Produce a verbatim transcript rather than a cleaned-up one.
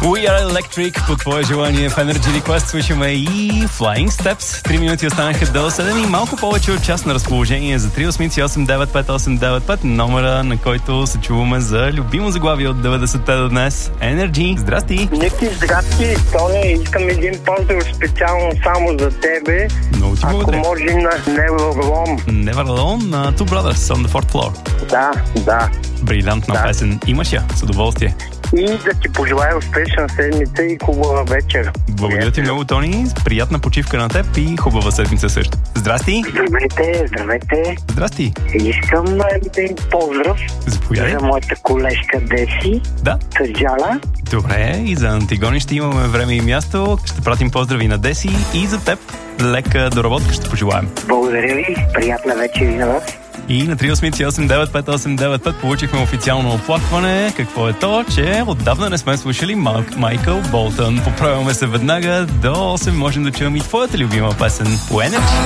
We Are Electric по твое желание в Energy Request слушаме и Flying Steps. Три минути останаха до седем и малко повече от час на разположение за три осем осем девет пет осем девет пет, номера, на който се чуваме за любимо заглавие от деветдесетте до днес. Energy, здрасти! Ники, здрасти, Тони, искам един поздрав специално само за тебе. Много ти Ако благодаря. може на Never Alone. Never Alone на Two Brothers on the Fourth Floor. Да, да. Брилянтна Да. песен. Имаш я, с удоволствие. И да ти пожелая успешна седмица и хубава вечер. Благодаря ти много, Тони. Приятна почивка на теб и хубава седмица също. Здрасти! Здравейте, здравейте. Здрасти! Искам един поздрав Заповядай. за моята колежка Деси, Да. Таджала. Добре, и за Антигони ще имаме време и място. Ще пратим поздрави на Деси и за теб. Лека доработка ще пожелаем. Благодаря ви, приятна вечер и на вас. И на три осем осем девет пет осем девет пет получихме официално оплакване. Какво е то? Че отдавна не сме слушали Мал... Майкъл Болтън. Поправяме се веднага. До осем можем да чуем и твоята любима песен по Energy.